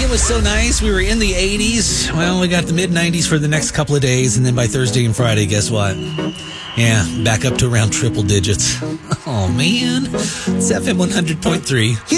Friday was so nice. We were in the 80s. Well, we got the mid-90s for the next couple of days, and then by Thursday and Friday, guess what? Yeah, back up to around triple digits. Oh, man. It's FM 100.3.